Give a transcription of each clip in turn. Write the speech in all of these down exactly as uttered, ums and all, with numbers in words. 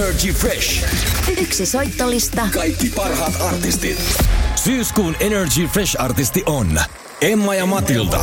Energy Fresh. Yksi soittolista. Kaikki parhaat artistit. Syyskuun Energy Fresh-artisti on Emma ja Matilda.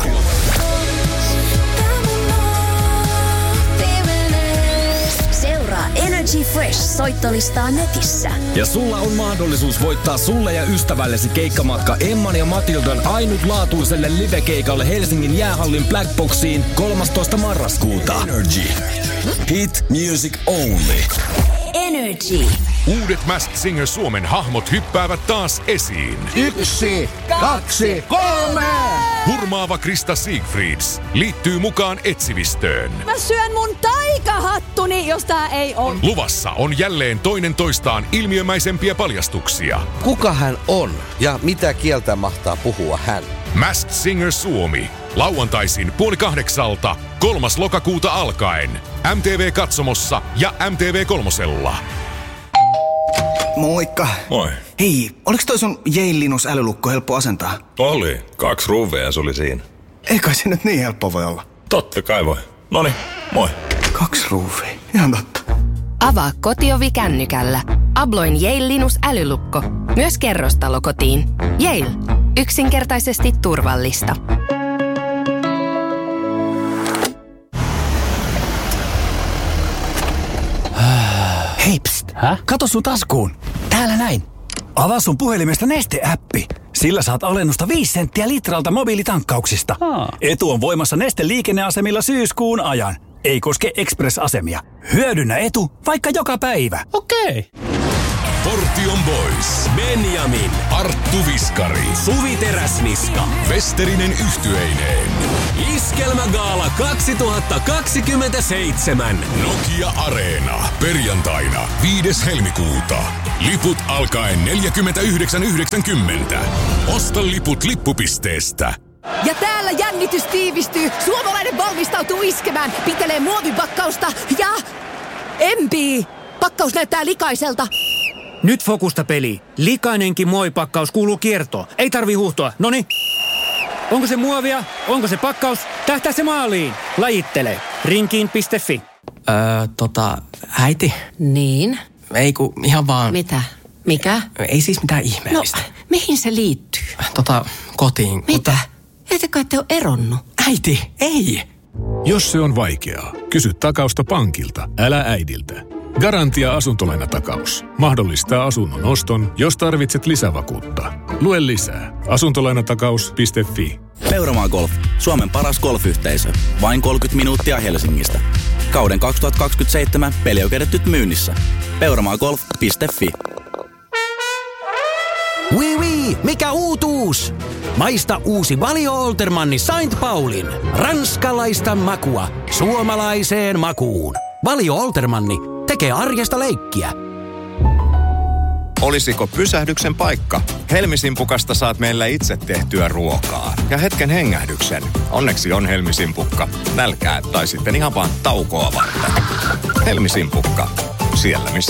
Seuraa Energy Fresh soittolistaa netissä. Ja sulla on mahdollisuus voittaa sulle ja ystävällesi keikkamatka Emman ja Matildan ainutlaatuiselle livekeikalle Helsingin jäähallin Blackboxiin kolmastoista marraskuuta. Energy. Hit music only. Energy. Uudet Masked Singer Suomen hahmot hyppäävät taas esiin. Yksi, kaksi, kolme! Hurmaava Krista Siegfrieds liittyy mukaan etsivistöön. Mä syön mun taikahattuni, jos tää ei on. Luvassa on jälleen toinen toistaan ilmiömäisempiä paljastuksia. Kuka hän on ja mitä kieltä mahtaa puhua hän? Masked Singer Suomi. Lauantaisin puoli kahdeksalta, kolmas lokakuuta alkaen. M T V-katsomossa ja M T V kolmosella. Moikka. Moi. Hei, oliks toi sun Yale Linus älylukko helppo asentaa? Oli. Kaksi ruuvia se oli siinä. Eikä se nyt niin helppo voi olla. Totta kai voi. Noniin, moi. Kaksi ruuvia. Ihan totta. Avaa kotiovi kännykällä. Abloin Yale Linus älylukko. Myös kerrostalokotiin. Yale. Yksinkertaisesti turvallista. Hei, pst. Häh? Kato sun taskuun. Täällä näin. Avaa sun puhelimesta Neste-äppi. Sillä saat alennusta viisi senttiä litralta mobiilitankkauksista. Aa. Etu on voimassa Neste liikenneasemilla syyskuun ajan. Ei koske Express-asemia. Hyödynnä etu vaikka joka päivä. Okei. Portion Boys. Benjamin. Arttu Viskari. Suvi Teräsniska. Westerinen yhtyeineen. Iskelmägaala kaksituhattakaksikymmentäseitsemän. Nokia Areena. Perjantaina viides helmikuuta. Liput alkaen neljäkymmentäyhdeksän yhdeksänkymmentä. Osta liput lippupisteestä. Ja täällä jännitys tiivistyy. Suomalainen valmistautuu iskemään. Pitelee muovipakkausta ja empii. Pakkaus näyttää likaiselta. Nyt fokusta peli. Likainenkin muovipakkaus kuuluu kiertoon. Ei tarvi huuhtoa. Noni. Onko se muovia? Onko se pakkaus? Tähtää se maaliin. Lajittele. Rinkiin piste fi. Öö, tota, äiti. Niin? Ei ku, ihan vaan. Mitä? Mikä? Ei siis mitään ihmeellistä. No, mihin se liittyy? Tota, kotiin. Mitä? Mutta... Ettekö ette ole eronnut? Äiti, ei. Jos se on vaikeaa, kysy takausta pankilta, älä äidiltä. Garantia asuntolainatakaus. Mahdollistaa asunnon oston, jos tarvitset lisävakuutta. Lue lisää. asuntolainatakaus piste fi. Peuramaa Golf. Suomen paras golfyhteisö. Vain kolmekymmentä minuuttia Helsingistä. Kauden kaksituhattakaksikymmentäseitsemän pelioikeudet nyt myynnissä. peuramaagolf piste fi. Oui, oui, mikä uutuus? Maista uusi Valio Oltermanni Saint Paulin. Ranskalaista makua suomalaiseen makuun. Valio Oltermanni tekee arjesta leikkiä. Olisiko pysähdyksen paikka? Helmisimpukasta saat meillä itse tehtyä ruokaa. Ja hetken hengähdyksen. Onneksi on Helmisimpukka. Nälkää tai sitten ihan vaan taukoa varten. Helmisimpukka. Siellä missä